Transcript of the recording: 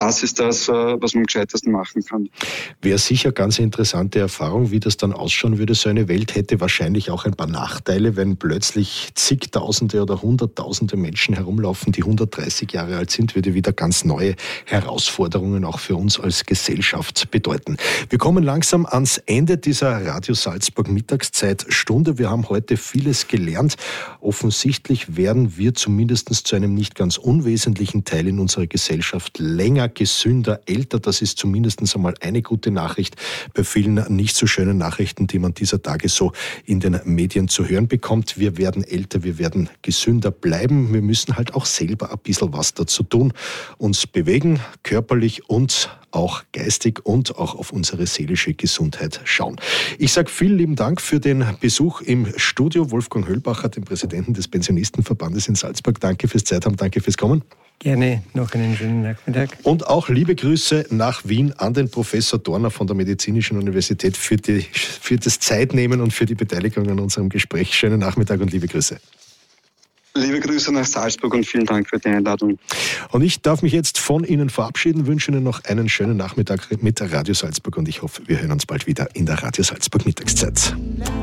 das ist das, was man am gescheitesten machen kann. Wäre sicher ganz interessante Erfahrung, wie das dann ausschauen würde. So eine Welt hätte wahrscheinlich auch ein paar Nachteile, wenn plötzlich zigtausende oder hunderttausende Menschen herumlaufen, die 130 Jahre alt sind, würde wieder ganz neue Herausforderungen auch für uns als Gesellschaft bedeuten. Wir kommen langsam ans Ende dieser Radio Salzburg Mittagszeitstunde. Wir haben heute vieles gelernt. Offensichtlich werden wir zumindest zu einem nicht ganz unwesentlichen Teil in unserer Gesellschaft länger, gesünder, älter. Das ist zumindest einmal eine gute Nachricht bei vielen nicht so schönen Nachrichten, die man dieser Tage so in den Medien zu hören bekommt. Wir werden älter, wir werden gesünder bleiben. Wir müssen halt auch selber ein bisschen was dazu tun, uns bewegen, körperlich und auch geistig und auch auf unsere seelische Gesundheit schauen. Ich sage vielen lieben Dank für den Besuch im Studio. Wolfgang Höllbacher, den Präsidenten des Pensionistenverbandes in Salzburg. Danke fürs Zeit haben, danke fürs Kommen. Gerne, noch einen schönen Nachmittag. Und auch liebe Grüße nach Wien an den Professor Dorner von der Medizinischen Universität für das Zeitnehmen und für die Beteiligung an unserem Gespräch. Schönen Nachmittag und liebe Grüße. Liebe Grüße nach Salzburg und vielen Dank für die Einladung. Und ich darf mich jetzt von Ihnen verabschieden, wünsche Ihnen noch einen schönen Nachmittag mit Radio Salzburg und ich hoffe, wir hören uns bald wieder in der Radio Salzburg Mittagszeit.